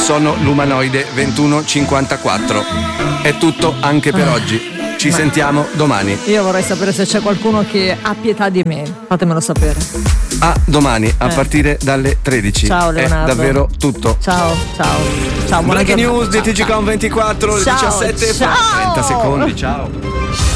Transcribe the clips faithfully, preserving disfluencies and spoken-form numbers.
sono l'umanoide ventuno cinquantaquattro. È tutto anche per ah. oggi. Ci Ma sentiamo domani. Io vorrei sapere se c'è qualcuno che ha pietà di me. Fatemelo sapere. A domani a eh. partire dalle tredici. Ciao Leonardo. È davvero tutto. Ciao, ciao. Ciao, buona Breaking giornata. news di T G Com ventiquattro, le diciassette, ciao. trenta secondi. Ciao.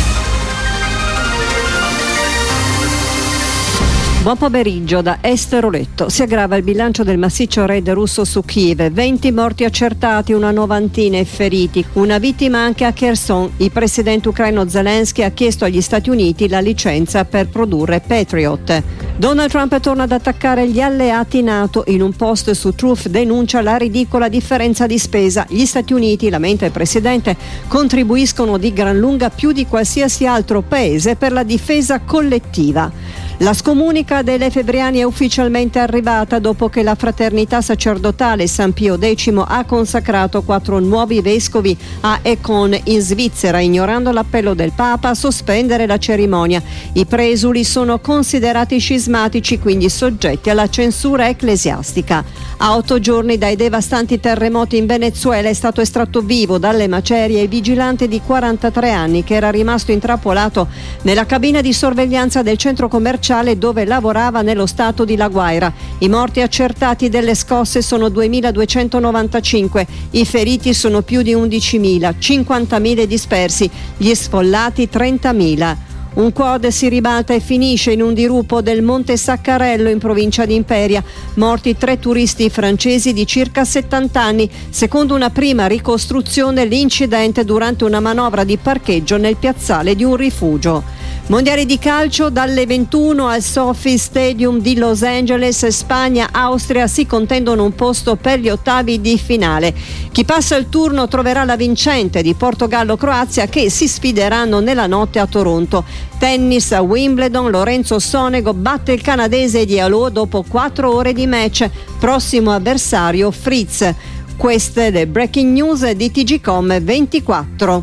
Buon pomeriggio da Esteroletto. Si aggrava il bilancio del massiccio raid russo su Kiev. venti morti accertati, una novantina i feriti. Una vittima anche a Kherson. Il presidente ucraino Zelensky ha chiesto agli Stati Uniti la licenza per produrre Patriot. Donald Trump torna ad attaccare gli alleati NATO. In un post su Truth denuncia la ridicola differenza di spesa. Gli Stati Uniti, lamenta il presidente, contribuiscono di gran lunga più di qualsiasi altro paese per la difesa collettiva. La scomunica dell'Efe Briani è ufficialmente arrivata dopo che la fraternità sacerdotale San Pio X ha consacrato quattro nuovi vescovi a Econ in Svizzera, ignorando l'appello del Papa a sospendere la cerimonia. I presuli sono considerati scismatici, quindi soggetti alla censura ecclesiastica. A otto giorni dai devastanti terremoti in Venezuela è stato estratto vivo dalle macerie il vigilante di quarantatré anni che era rimasto intrappolato nella cabina di sorveglianza del centro commerciale dove lavorava nello stato di La Guaira. I morti accertati delle scosse sono duemiladuecentonovantacinque, i feriti sono più di undicimila, cinquantamila dispersi, gli sfollati trentamila. Un quad si ribalta e finisce in un dirupo del Monte Saccarello in provincia di Imperia. Morti tre turisti francesi di circa settanta anni. Secondo una prima ricostruzione, l'incidente durante una manovra di parcheggio nel piazzale di un rifugio. Mondiali di calcio dalle ventuno al Sophie Stadium di Los Angeles. Spagna, Austria si contendono un posto per gli ottavi di finale. Chi passa il turno troverà la vincente di Portogallo-Croazia che si sfideranno nella notte a Toronto. Tennis a Wimbledon, Lorenzo Sonego batte il canadese Diallo dopo quattro ore di match. Prossimo avversario Fritz. Queste le breaking news di T G Com ventiquattro.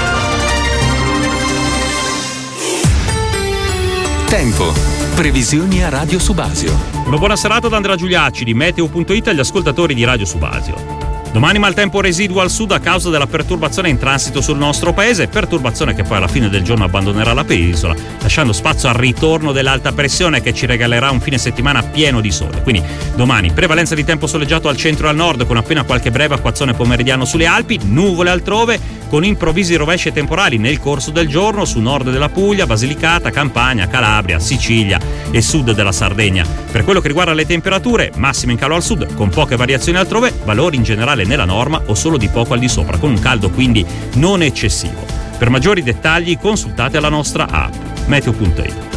Tempo. Previsioni a Radio Subasio. Una buona serata da Andrea Giuliacci di Meteo punto it agli ascoltatori di Radio Subasio. Domani maltempo residuo al sud a causa della perturbazione in transito sul nostro paese, perturbazione che poi alla fine del giorno abbandonerà la penisola, lasciando spazio al ritorno dell'alta pressione che ci regalerà un fine settimana pieno di sole. Quindi domani prevalenza di tempo soleggiato al centro e al nord con appena qualche breve acquazzone pomeridiano sulle Alpi, nuvole altrove con improvvisi rovesci temporali nel corso del giorno su nord della Puglia, Basilicata, Campania, Calabria, Sicilia e sud della Sardegna. Per quello che riguarda le temperature, massime in calo al sud con poche variazioni altrove, valori in generale nella norma o solo di poco al di sopra, con un caldo quindi non eccessivo. Per maggiori dettagli consultate la nostra app Meteo punto it.